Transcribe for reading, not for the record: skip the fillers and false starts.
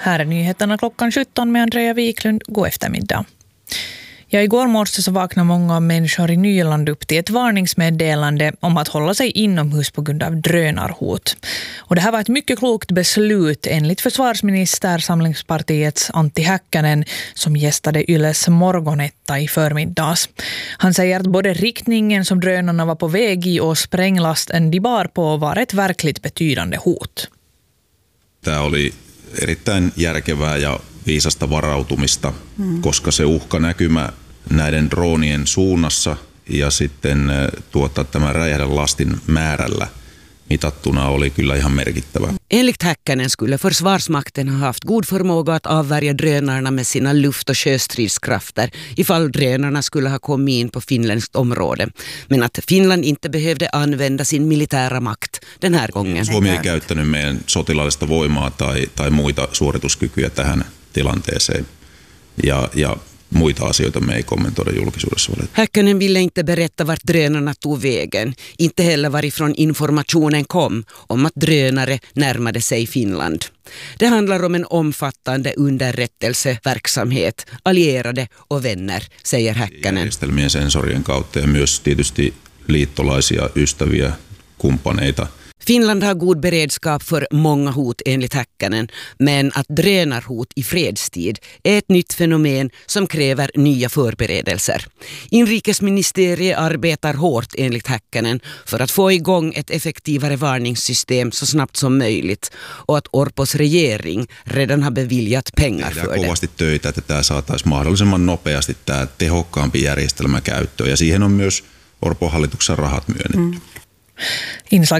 Här är nyheterna klockan 17 med Andrea Wiklund. God eftermiddag. Ja, igår morse så vaknade många människor i Nyland upp till ett varningsmeddelande om att hålla sig inomhus på grund av drönarhot. Och det här var ett mycket klokt beslut enligt försvarsminister Samlingspartiets Antti Häkkänen som gästade Yles morgonetta i förmiddags. Han säger att både riktningen som drönarna var på väg i och spränglasten de bar på var ett verkligt betydande hot. Tämä oli erittäin järkevää ja viisasta varautumista, koska se uhkanäkymä näiden droonien suunnassa ja sitten tämä räjähdelastin määrällä mitattuna oli kyllä ihan merkittävä. Enligt Häkkänen skulle Försvarsmakten ha haft god förmåga att avvärja drönarna med sina luft- och sjöstridskrafter ifall drönarna skulle ha kommit in på finländskt område. Men att Finland inte behövde använda sin militära makt den här gången. Suomi ei käyttänyt meidän sotilaallista voimaa tai muita suorituskykyjä tähän tilanteeseen. Ja muita asioita me ei kommentoida julkisuudessa. Häkkänen ville inte berätta vart drönarna tog vägen. Inte heller varifrån informationen kom om att drönare närmade sig Finland. Det handlar om en omfattande underrättelseverksamhet, allierade och vänner, säger Häkkänen. Järjestelmien sensorien kautta ja myös tietysti liittolaisia, ystäviä, kumppaneita. Finland har god beredskap för många hot enligt Häkkänen, men att drönarhot i fredstid är ett nytt fenomen som kräver nya förberedelser. Inrikesministeriet arbetar hårt enligt Häkkänen för att få igång ett effektivare varningssystem så snabbt som möjligt och att Orpos regering redan har beviljat pengar för det. Tehdään kovasti töitä, että tämä saataisiin mahdollisimman nopeasti tämä tehokkaampi järjestelmä käyttöön ja siihen on myös Orpon hallituksen rahat myönnetty.